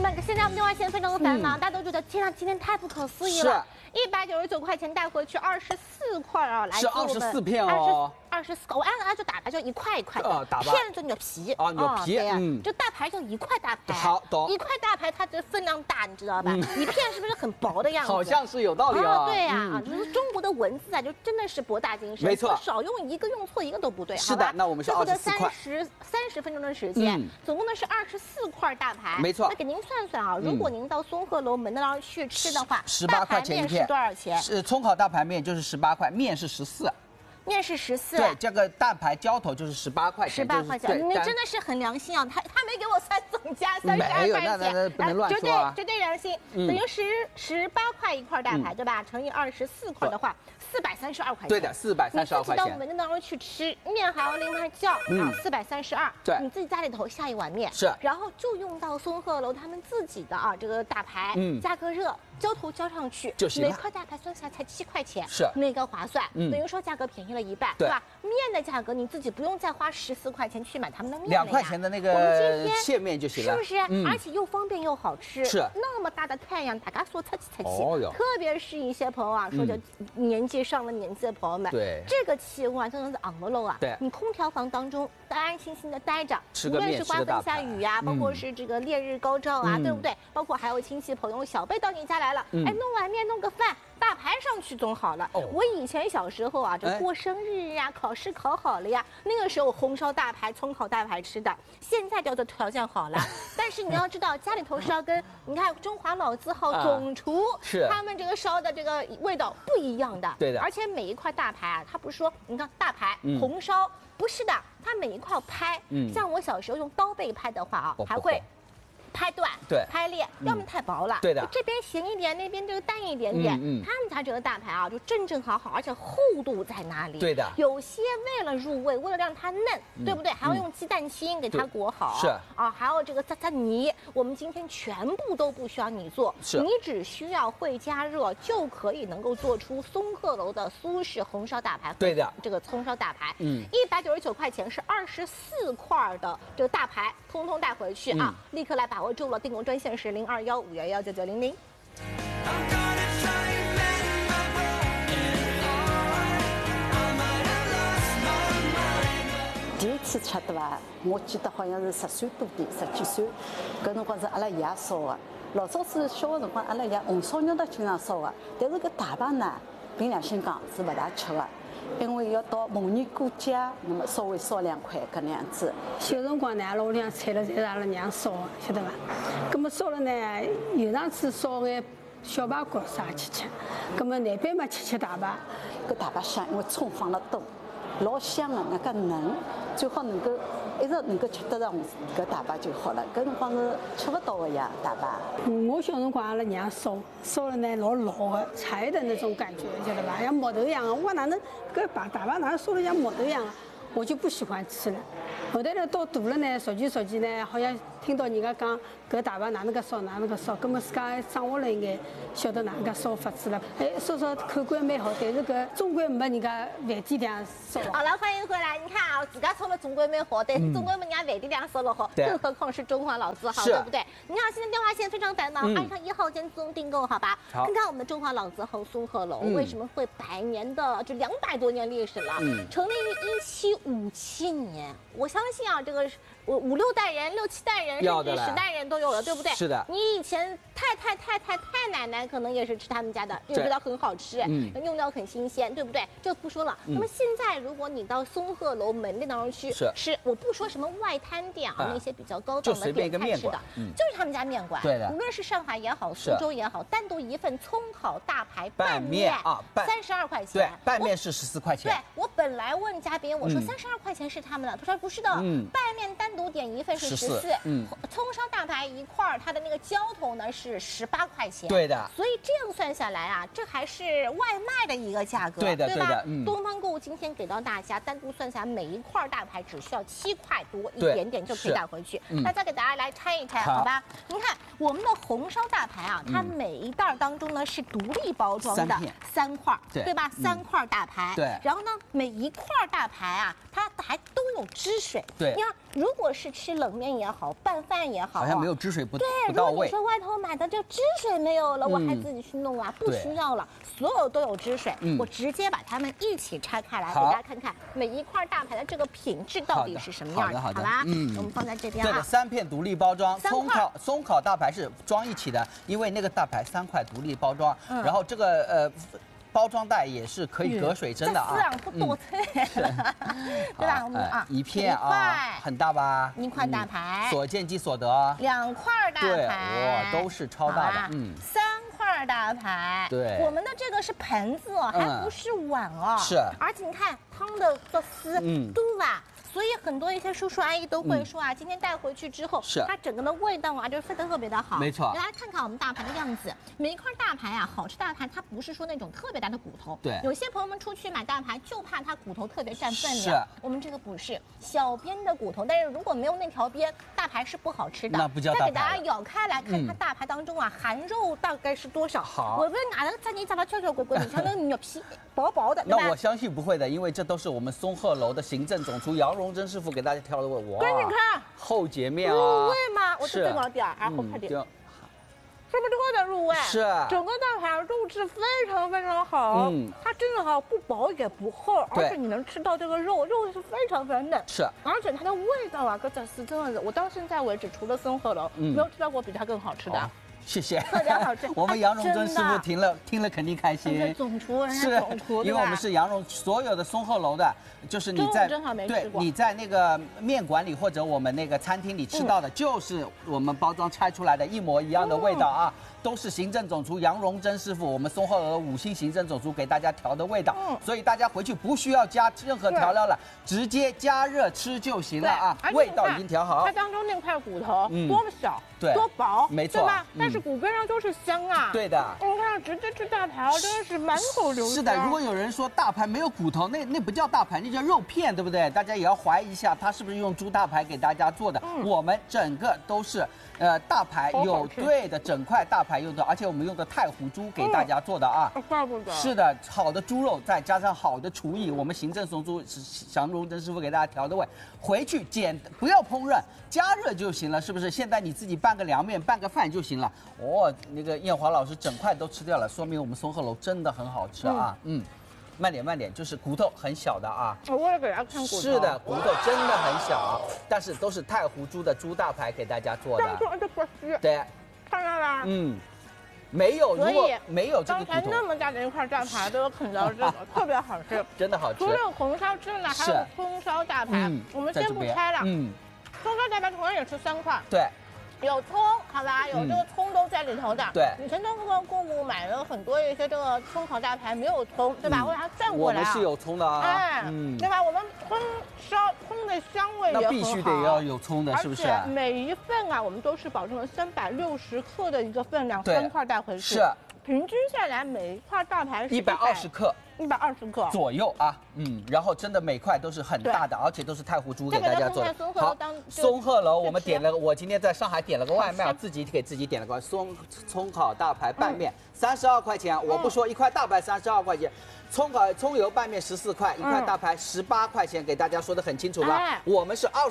们，现在我们电话线非常的繁忙，大家都觉得天啊，今天太不可思议了，199块钱带回去24块啊，来是24片哦。 24，我按就打牌就一块一块的， 打片就扭皮啊，扭皮， 就大牌就一块大牌， 好懂。 一块大牌它的分量大，你知道吧？一片是不是很薄的样子？ 好像是有道理啊。 对呀，就是中国的文字啊，就真的是博大精深， 没错， 少用一个用错一个都不对。 是的，那我们是24块 ，30分钟的时间，总共呢是24块大牌， 没错。 那给您算算啊，如果您到松鹤楼门那儿去吃的话 ，18块钱一片， 是多少钱？ 是葱烤大排面就是18块，面是14。 面是14， 对，这个大牌浇头就是18块钱 ，18块钱，你真的是很良心啊！他没给我算总价32块钱， 没有，那不能乱说啊， 绝对良心，等于18块一块大牌，对吧？乘以24块的话，432块钱。 对的，432块钱。 到门的当中去吃面还要另外叫，432。 对， 你自己家里头下一碗面是， 然后就用到松鹤楼他们自己的啊这个大牌，加个热。 浇头浇上去就行了， 每块大牌算下来才7块钱， 是那个划算，等于说价格便宜了一半， 对吧？面的价格你自己不用再花14块钱去买他们的面了 ，2块钱的那个蟹面就行了， 是不是？而且又方便又好吃， 是那么大的太阳，大家说擦起， 特别是一些朋友啊，说就年纪上了年纪的朋友们， 对这个气温啊，真的是昂了喽啊！ 对， 你空调房当中安安心心的待着， 无论是刮风下雨呀，包括是这个烈日高照啊，对不对？包括还有亲戚朋友小辈到你家来了，哎，弄碗面弄个饭，大牌上去总好了。我以前小时候啊，这过生日呀、考试考好了呀，那个时候红烧大排、葱烤大排吃的。现在叫做条件好了，但是你要知道，家里头是要跟你看中华老字号总厨是他们这个烧的这个味道不一样的。 对的， 而且每一块大排啊，它不是说你看大排红烧，不是的，它每一块拍，像我小时候用刀背拍的话啊，还会。 拍断， 对， 拍裂，要么太薄了， 对的， 这边咸一点，那边这个淡一点点。他们家这个大排啊，就正好，而且厚度在哪里？ 对的， 有些为了入味，为了让它嫩，对不对？还要用鸡蛋清给它裹好， 是啊，还有这个擦泥。我们今天全部都不需要你做，你只需要会加热就可以能够做出松鹤楼的苏式红烧大排。 对的， 这个葱烧大排，199块钱是24块的这个大排，通通带回去啊！立刻来把握住了，订购专线是0215119900。 第一次吃的吧，我记得好像是10岁多点，10几岁，搿辰光是阿拉爷烧的。老早子小的辰光，阿拉爷红烧肉都经常烧的，但是搿大排呢，凭良心讲是不大吃的。 因为要到逢年过节，那么稍微烧2块搿能样子。 小辰光呢，阿拉屋里向菜了侪是阿拉娘烧的，晓得伐？葛么烧了呢，有场子烧眼小排骨啥去吃，葛么难办嘛吃大排。 搿大排香，因为葱放了多，老香的，那个嫩，最好能够一直能够吃得上搿大排就好了。搿辰光是吃不到的呀，大排。 我小辰光阿拉娘烧了呢，老老的柴的那种感觉，晓得吧？像木头一样的。我哪能搿大排哪能烧得像木头一样的？我就不喜欢吃了。后来呢，到大了呢，熟悉呢，好像听到人家讲搿大排哪能个烧，哪能个烧，葛么自家掌握了一眼，晓得哪能个烧法子了。哎，烧口感蛮好，但是搿总归没人家饭店量烧。 好了，欢迎回来。你看啊，自家烧了总归蛮好，但是总归没人家饭店量烧了好，更何况是中华老字号，对不对？你好，现在电话线非常繁忙，按上1号键自动订购，好吧？看看我们的中华老字号松鹤楼为什么会100年的就200多年历史了，成立于1757年。我相信啊，这个5、6代人、6、7代人，甚至10代人都有了，对不对？ 是的。 你以前太奶奶可能也是吃他们家的，这个味道很好吃，用料很新鲜，对不对？这不说了。那么现在如果你到松鹤楼门店当中去吃，我不说什么外摊店啊，那些比较高档的点菜吃的，就是他们家面馆。 对的。 无论是上海也好，苏州也好，单独一份葱烤大排拌面啊 ，32块钱。 对，拌面是14块钱。 对，我本来问嘉宾，我说32块钱是他们的，他说不是的，拌面单独点一份是14，葱烧大排一块，它的那个浇头呢是18块钱。 对的。 所以这样算下来啊，这还是外卖的一个价格， 对吧？东方购物今天给到大家，单独算下来每一块大排只需要7块多一点点就可以带回去。那再给大家来拆一拆，好吧？您看我们的红烧大排啊，它每一袋当中呢是独立包装的3块，对吧？3块大排， 对。 然后呢，每一块大排啊，它还都有汁水。 对。 你看，如果是吃冷面也好，拌饭也好， 好像没有有汁水不对， 到位。 如果你说外头买的这个汁水没有了，我还自己去弄啊，不需要了，所有都有汁水，我直接把它们一起拆开来，给大家看看每一块大排的这个品质到底是什么样的。好吧，我们放在这边啊。 这个3片独立包装，松烤大排是装一起的，因为那个大排3块独立包装，然后这个包装袋也是可以隔水蒸的啊， 不多脆，对吧？我们啊， 一片啊，很大吧 ？1块大排， 所见即所得 ，2块大排， 对，哇，都是超大的 ，3块大排， 对， 我们的这个是盆子哦，还不是碗哦， 是， 而且你看汤的丝，对吧？所以很多一些叔叔阿姨都会说啊，今天带回去之后， 是它整个的味道啊，就非常特别的好。 没错， 大家看看我们大排的样子，每一块大排啊，好吃大排，它不是说那种特别大的骨头。 对， 有些朋友们出去买大排，就怕它骨头特别占分量。 是， 我们这个不是小边的骨头，但是如果没有那条边，大排是不好吃的。 那不叫大排。 再给大家咬开来看，它大排当中啊，含肉大概是多少？ 好， 我问哪能在你长得翘翘滚滚，你像那个牛皮薄薄的， 那我相信不会的，因为这都是我们松鹤楼的行政总厨杨荣珍师傅给大家挑的味。哇， 给你看厚截面啊， 入味吗？我这个点儿，还厚快点。是不是特别入味？ 是， 整个大排肉质非常非常好，它真的好，不薄也不厚，而且你能吃到这个肉是非常非常嫩， 是， 而且它的味道啊，真的是，我到现在为止除了松鹤楼，没有吃到过比它更好吃的。 谢谢， 特别好吃。 我们杨荣珍师傅听了肯定开心。 总厨， 是，因为我们是杨荣所有的松鹤楼的，就是你在对你在那个面馆里或者我们那个餐厅里吃到的，就是我们包装拆出来的一模一样的味道啊，都是行政总厨杨荣珍师傅，我们松鹤楼5星行政总厨给大家调的味道，所以大家回去不需要加任何调料了，直接加热吃就行了啊，味道已经调好。 它当中那块骨头多小， 对， 多薄， 没错， 对吧？但是骨根上都是香啊。 对的， 我看直接吃大排，真的是满口流香。 是的，如果有人说大排没有骨头，那不叫大排，那叫肉片，对不对？大家也要怀疑一下，它是不是用猪大排给大家做的？我们整个都是大排有对的，整块大排用的，而且我们用的太湖猪给大家做的啊。 怪不得。 是的，好的猪肉再加上好的厨艺，我们行政总厨杨荣珍师傅给大家调的味，回去不要烹饪，加热就行了，是不是？现在你自己拌个凉面、拌个饭就行了。哦，那个艳华老师整块都吃掉了，说明我们松鹤楼真的很好吃啊。慢点，就是骨头很小的啊。 我也给大家看骨头。 是的，骨头真的很小，但是都是太湖猪的猪大排给大家做的。对， 看到了。 没有，如果没有这个骨头， 刚才那么大的一块大排都有啃到这个，特别好吃， 真的好吃。 除了红烧之外呢，还有葱烧大排。我们先不拆了。葱烧大排同样也是3块。 对。 有葱，好吧，有这个葱都在里头的。 对， 以前在购物买了很多一些这个葱烤大排，没有葱，对吧？我把它转过来。 我们是有葱的啊， 对吧？我们葱的香味也很好。 那必须得要有葱的，是不是？ 而且每一份啊，我们都是保证了360克的一个分量，3块带回去。是。平均下来每一块大排是 120克。 120克左右啊，然后真的每块都是很大的，而且都是太湖猪给大家做的。好，松鹤楼我们点了，我今天在上海点了个外卖，自己给自己点了个葱烤大排拌面，32块钱。我不说一块大排32块钱，葱油拌面14块，一块大排18块钱，给大家说的很清楚了。我们是